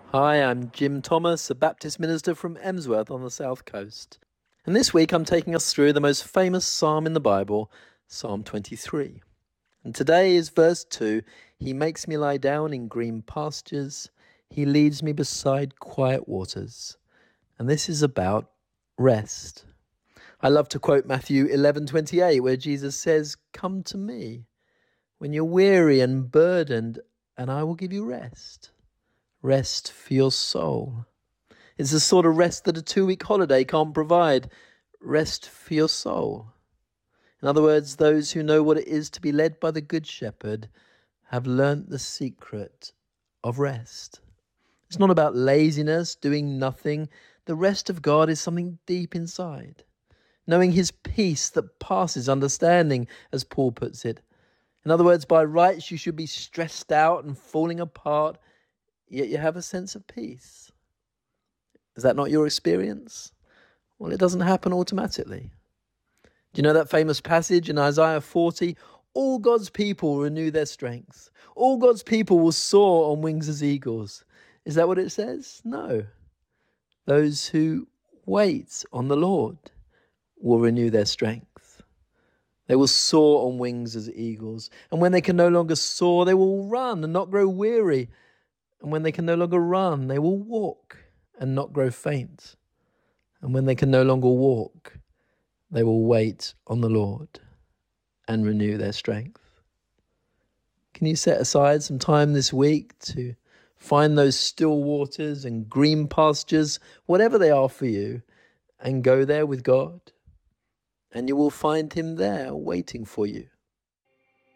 Hi, I'm Jim Thomas, a Baptist minister from Emsworth on the South Coast. And this week I'm taking us through the most famous psalm in the Bible, Psalm 23. And today is verse 2. He makes me lie down in green pastures. He leads me beside quiet waters. And this is about rest. I love to quote Matthew 11:28, where Jesus says, "Come to me when you're weary and burdened, and I will give you rest." Rest for your soul. It's the sort of rest that a 2-week holiday can't provide. Rest for your soul. In other words, those who know what it is to be led by the Good Shepherd have learnt the secret of rest. It's not about laziness, doing nothing. The rest of God is something deep inside. Knowing his peace that passes understanding, as Paul puts it. In other words, by rights you should be stressed out and falling apart, yet you have a sense of peace. Is that not your experience? Well, it doesn't happen automatically. Do you know that famous passage in Isaiah 40? All God's people will renew their strength. All God's people will soar on wings as eagles. Is that what it says? No. Those who wait on the Lord will renew their strength. They will soar on wings as eagles. And when they can no longer soar, they will run and not grow weary. And when they can no longer run, they will walk and not grow faint. And when they can no longer walk, they will wait on the Lord and renew their strength. Can you set aside some time this week to find those still waters and green pastures, whatever they are for you, and go there with God? And you will find him there waiting for you.